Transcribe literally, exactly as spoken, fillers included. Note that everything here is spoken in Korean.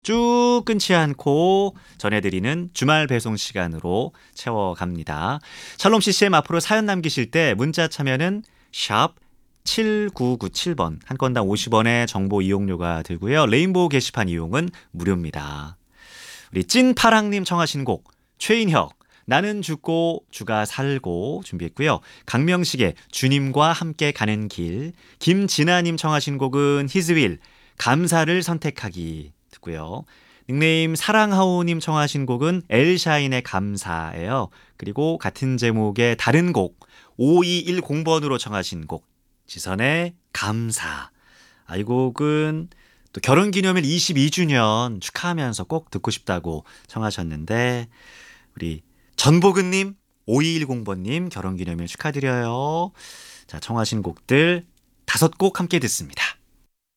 쭉 끊지 않고 전해드리는 주말 배송 시간으로 채워갑니다. 샬롬 씨씨엠 앞으로 사연 남기실 때 문자 참여는 샵 칠구구칠 번, 한 건당 오십 원의 정보 이용료가 들고요. 레인보우 게시판 이용은 무료입니다. 우리 찐파랑님 청하신 곡 최인혁 나는 죽고 주가 살고 준비했고요. 강명식의 주님과 함께 가는 길, 김진아님 청하신 곡은 히즈윌 감사를 선택하기 듣고요. 닉네임 사랑하오님 청하신 곡은 엘샤인의 감사예요. 그리고 같은 제목의 다른 곡 오이일공 번으로 청하신 곡 지선의 감사. 아, 이 곡은 또 결혼기념일 이십이 주년 축하하면서 꼭 듣고 싶다고 청하셨는데 우리 전복은님 오이일공 번님 결혼기념일 축하드려요. 자, 청하신 곡들 다섯 곡 함께 듣습니다.